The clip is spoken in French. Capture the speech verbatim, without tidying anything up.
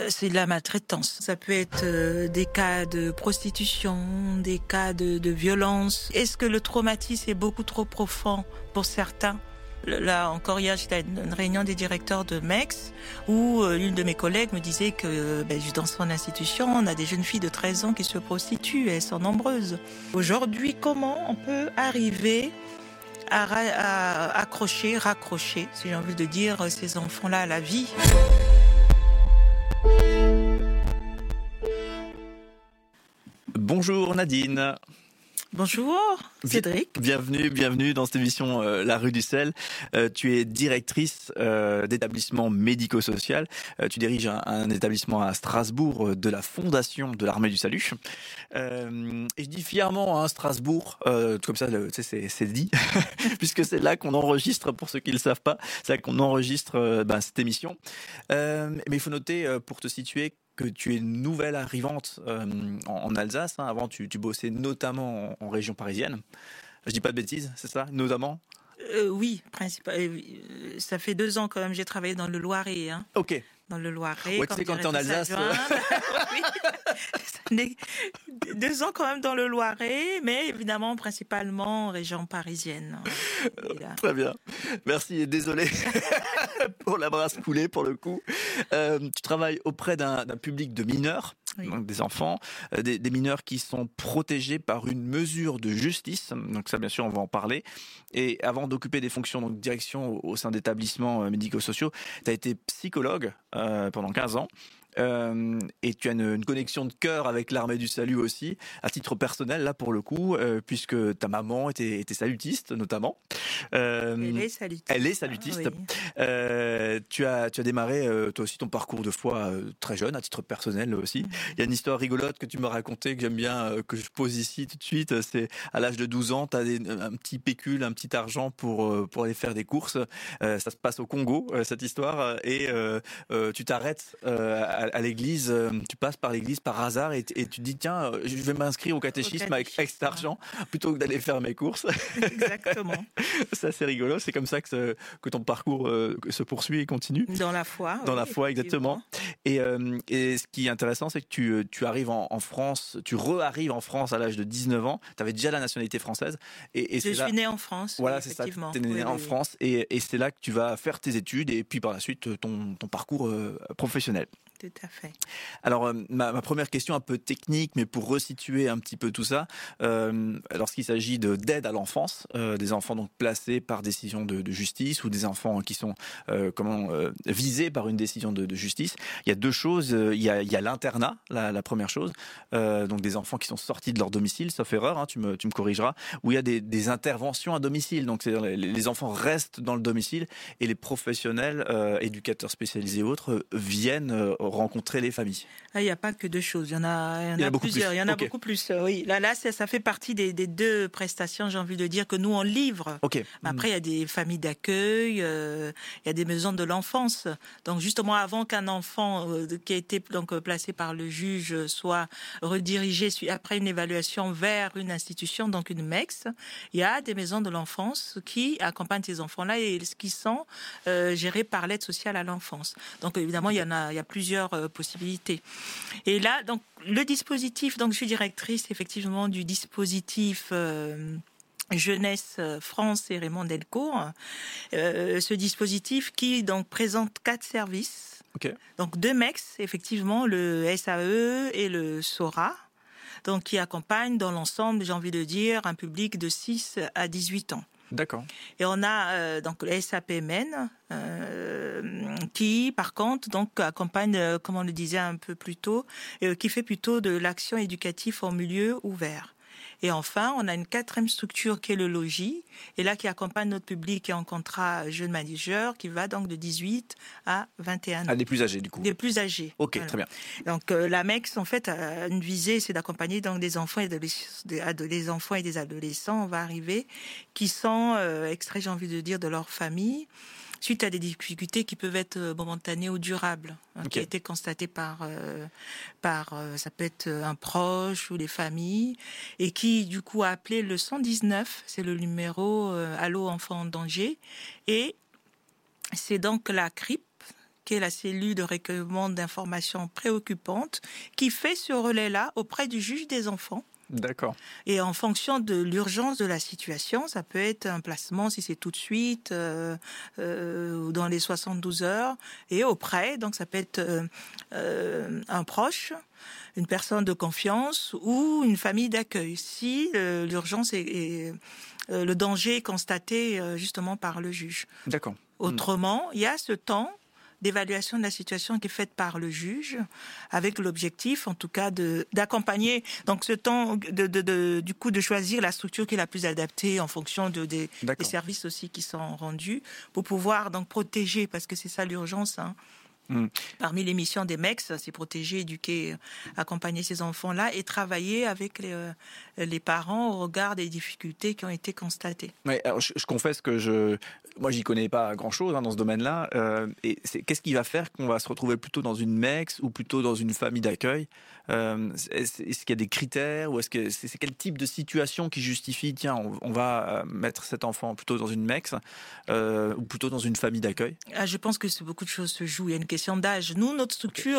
euh, c'est de la maltraitance. Ça peut être euh, des cas de prostitution, des cas de, de violence. Est-ce que le traumatisme est beaucoup trop profond pour certains ? Là encore hier, j'étais à une réunion des directeurs de M E X où euh, l'une de mes collègues me disait que ben, dans son institution, on a des jeunes filles de treize ans qui se prostituent et elles sont nombreuses. Aujourd'hui, comment on peut arriver à, ra- à accrocher, raccrocher, si j'ai envie de dire, ces enfants-là à la vie ? Bonjour Nadine. Bonjour Cédric. Bienvenue, bienvenue dans cette émission euh, La Rue du Sel. Euh, tu es directrice euh, d'établissement médico-social. Euh, tu diriges un, un établissement à Strasbourg euh, de la Fondation de l'Armée du Salut. Euh, et je dis fièrement hein, Strasbourg, euh, comme ça le, tu sais, c'est, c'est dit, puisque c'est là qu'on enregistre, pour ceux qui ne le savent pas, c'est là qu'on enregistre euh, ben, cette émission. Euh, mais il faut noter, euh, pour te situer, que tu es nouvelle arrivante euh, en, en Alsace. Hein. Avant, tu, tu bossais notamment en, en région parisienne. Je dis pas de bêtises, c'est ça, notamment euh, Oui, principal. Euh, ça fait deux ans quand même. J'ai travaillé dans le Loiret. Hein. Ok. Dans le Loiret. Ouais, tu sais, quand t'es en Alsace. Oui. Deux ans quand même dans le Loiret, mais évidemment principalement en région parisienne. Très bien. Merci et désolé pour la brasse coulée pour le coup. Euh, tu travailles auprès d'un, d'un public de mineurs. Oui. Donc des enfants, euh, des, des mineurs qui sont protégés par une mesure de justice. Donc ça, bien sûr, on va en parler. Et avant d'occuper des fonctions donc direction au, au sein d'établissements euh, médico-sociaux, tu as été psychologue euh, pendant quinze ans. Euh, et tu as une, une connexion de cœur avec l'Armée du Salut aussi, à titre personnel là pour le coup, euh, puisque ta maman était, était salutiste notamment. Euh, elle est salutiste. Elle est salutiste. Ah, oui. euh, tu as tu as démarré euh, toi aussi ton parcours de foi euh, très jeune, à titre personnel aussi. Mmh. Il y a une histoire rigolote que tu m'as racontée que j'aime bien, euh, que je pose ici tout de suite. C'est à l'âge de douze ans, tu as un petit pécule, un petit argent pour euh, pour aller faire des courses. Euh, ça se passe au Congo euh, cette histoire et euh, euh, tu t'arrêtes euh, à à l'église, euh, tu passes par l'église par hasard et, et tu te dis tiens, euh, je vais m'inscrire au catéchisme, au catéchisme avec, avec cet argent ouais. plutôt que d'aller faire mes courses. Exactement. C'est assez rigolo, c'est comme ça que, ce, que ton parcours euh, se poursuit et continue. Dans la foi. Dans oui, la foi, exactement. Et, euh, et ce qui est intéressant, c'est que tu, tu arrives en, en France, tu re-arrives en France à l'âge de dix-neuf ans, tu avais déjà la nationalité française. Et, et je c'est suis là... née en France. Voilà, oui, c'est ça, tu effectivement. es née oui, en oui, France et, et c'est là que tu vas faire tes études et puis par la suite ton, ton parcours euh, professionnel. Tout à fait. Alors, euh, ma, ma première question un peu technique, mais pour resituer un petit peu tout ça, euh, lorsqu'il s'agit de, d'aide à l'enfance, euh, des enfants donc placés par décision de, de justice ou des enfants qui sont euh, comment euh, visés par une décision de, de justice, il y a deux choses. Il y a, il y a l'internat, la, la première chose, euh, donc des enfants qui sont sortis de leur domicile, sauf erreur, hein, tu me, tu me corrigeras, où il y a des, des interventions à domicile, donc c'est-à-dire les, les enfants restent dans le domicile et les professionnels, euh, éducateurs spécialisés et autres, viennent euh, rencontrer les familles. Ah, il n'y a pas que deux choses, il y en a, il y en il y en a, a beaucoup plusieurs, plus. il y en a okay. beaucoup plus. Oui, là, là, ça, ça fait partie des, des deux prestations, j'ai envie de dire, que nous on livre. Okay. Après, il y a des familles d'accueil, euh, il y a des maisons de l'enfance. Donc, justement, avant qu'un enfant euh, qui a été donc placé par le juge soit redirigé après une évaluation vers une institution, donc une M E X, il y a des maisons de l'enfance qui accompagnent ces enfants-là et qui sont euh, gérées par l'aide sociale à l'enfance. Donc, évidemment, il y en a, il y a plusieurs euh, possibilités. Et là, donc, le dispositif, donc je suis directrice effectivement du dispositif euh, Jeunesse France et Raymond Delcourt. Euh, ce dispositif qui donc présente quatre services. Okay. Donc deux M E X, effectivement, le S A E et le SORA. Donc qui accompagnent dans l'ensemble, j'ai envie de dire, un public de six à dix-huit ans. D'accord. Et on a euh, donc le S A P M N euh, qui, par contre, donc accompagne, euh, comme on le disait un peu plus tôt, euh, qui fait plutôt de l'action éducative en milieu ouvert. Et enfin, on a une quatrième structure qui est le logis, et là qui accompagne notre public qui est en contrat jeune manager, qui va donc de dix-huit à vingt et un ans. Ah, des plus âgés du coup. Des plus âgés. Ok, voilà. Très bien. Donc euh, la M E X en fait a une visée, c'est d'accompagner donc des enfants et des, des enfants et des adolescents, on va arriver, qui sont euh, extraits, j'ai envie de dire, de leur famille, suite à des difficultés qui peuvent être momentanées ou durables, hein, okay. qui a été constatées par, euh, par euh, ça peut être un proche ou les familles, et qui du coup a appelé le cent dix-neuf, c'est le numéro euh, Allô enfants en danger, et c'est donc la C R I P qui est la cellule de recueillement d'informations préoccupantes, qui fait ce relais-là auprès du juge des enfants. D'accord. Et en fonction de l'urgence de la situation, ça peut être un placement si c'est tout de suite euh, euh, ou dans les soixante-douze heures, et auprès, donc ça peut être euh, euh, un proche, une personne de confiance ou une famille d'accueil, si euh, l'urgence est, est euh, le danger est constaté euh, justement par le juge. D'accord. Autrement, il y a ce temps d'évaluation de la situation qui est faite par le juge, avec l'objectif, en tout cas, de d'accompagner. Donc, ce temps, de, de, de, du coup, de choisir la structure qui est la plus adaptée en fonction de, des, des services aussi qui sont rendus, pour pouvoir donc protéger, parce que c'est ça l'urgence. Hein. Mmh. Parmi les missions des M E C, c'est protéger, éduquer, accompagner ces enfants-là et travailler avec les, euh, les parents au regard des difficultés qui ont été constatées. Ouais, alors je, je confesse que je, moi, j'y connais pas grand-chose hein, dans ce domaine-là. Euh, et c'est, qu'est-ce qui va faire qu'on va se retrouver plutôt dans une M E C ou plutôt dans une famille d'accueil ? euh, est-ce, est-ce qu'il y a des critères ou est-ce que c'est, c'est quel type de situation qui justifie, tiens, on, on va mettre cet enfant plutôt dans une M E C euh, ou plutôt dans une famille d'accueil ? Ah, je pense que c'est beaucoup de choses se jouent. Il y a une question d'âge. Nous, notre structure,